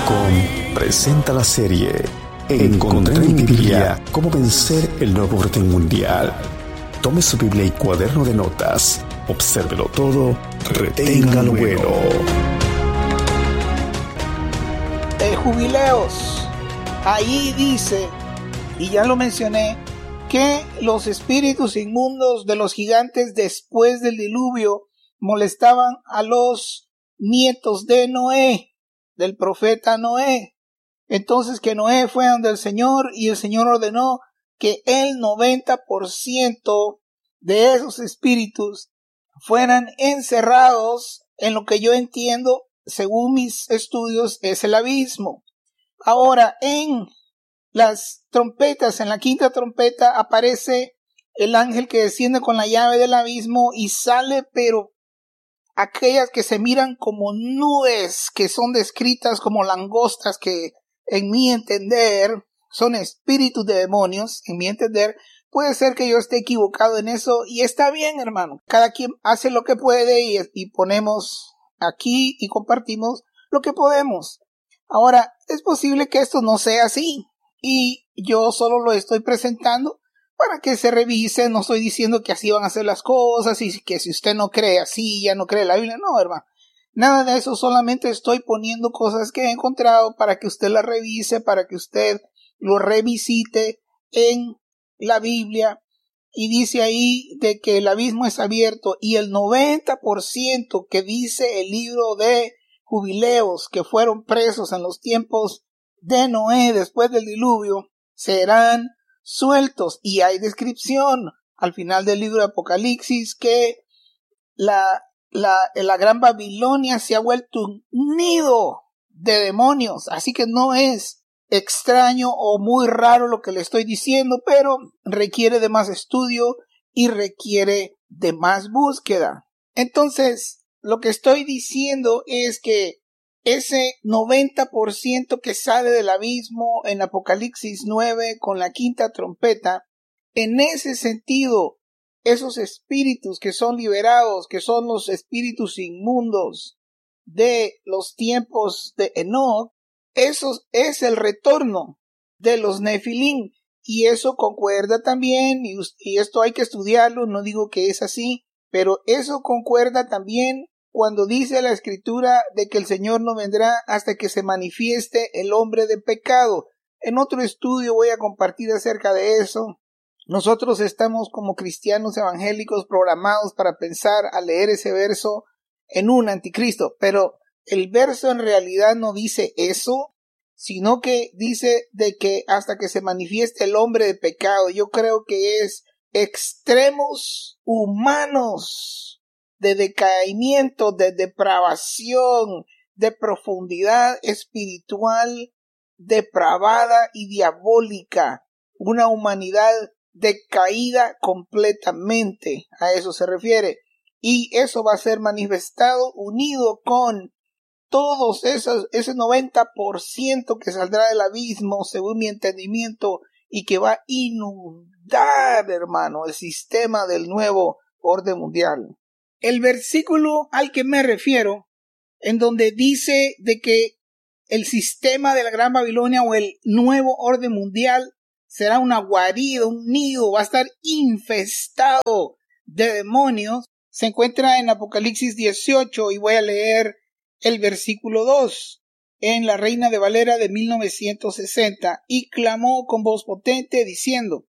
Biblia.com presenta la serie Encontré en mi Biblia cómo vencer el nuevo orden mundial. Tome su Biblia y cuaderno de notas, obsérvelo todo, retenga lo bueno. Jubileos. Ahí dice, y ya lo mencioné, que los espíritus inmundos de los gigantes después del diluvio molestaban a los nietos de Noé, del profeta Noé. Entonces que Noé fue donde el Señor y el Señor ordenó que el 90% de esos espíritus fueran encerrados en lo que yo entiendo, según mis estudios, es el abismo. Ahora, en las trompetas, en la quinta trompeta, aparece el ángel que desciende con la llave del abismo y sale, pero aquellas que se miran como nubes, que son descritas como langostas, que en mi entender son espíritus de demonios, en mi entender. Puede ser que yo esté equivocado en eso y está bien, hermano. Cada quien hace lo que puede y ponemos aquí y compartimos lo que podemos. Ahora, es posible que esto no sea así y yo solo lo estoy presentando para que se revise. No estoy diciendo que así van a ser las cosas y que si usted no cree así, ya no cree la Biblia. No, hermano. Nada de eso, solamente estoy poniendo cosas que he encontrado para que usted las revise, para que usted lo revisite en la Biblia. Y dice ahí de que el abismo es abierto y el 90% que dice el libro de Jubileos que fueron presos en los tiempos de Noé después del diluvio serán sueltos. Y hay descripción al final del libro de Apocalipsis que la gran Babilonia se ha vuelto un nido de demonios, así que no es extraño o muy raro lo que le estoy diciendo, pero requiere de más estudio y requiere de más búsqueda. Entonces, lo que estoy diciendo es que ese 90% que sale del abismo en Apocalipsis 9 con la quinta trompeta, en ese sentido, esos espíritus que son liberados, que son los espíritus inmundos de los tiempos de Enoch, eso es el retorno de los Nefilim. Y eso concuerda también, y esto hay que estudiarlo, no digo que es así, pero eso concuerda también cuando dice la Escritura de que el Señor no vendrá hasta que se manifieste el hombre de pecado. En otro estudio voy a compartir acerca de eso. Nosotros estamos como cristianos evangélicos programados para pensar al leer ese verso en un anticristo, pero el verso en realidad no dice eso, sino que dice de que hasta que se manifieste el hombre de pecado. Yo creo que es extremos humanos de decaimiento, de depravación, de profundidad espiritual depravada y diabólica, una humanidad decaída completamente, a eso se refiere, y eso va a ser manifestado unido con todos ese 90% que saldrá del abismo, según mi entendimiento, y que va a inundar, hermano, el sistema del nuevo orden mundial. El versículo al que me refiero, en donde dice de que el sistema de la Gran Babilonia o el nuevo orden mundial será una guarida, un nido, va a estar infestado de demonios, se encuentra en Apocalipsis 18 y voy a leer el versículo 2 en la Reina de Valera de 1960. Y clamó con voz potente diciendo: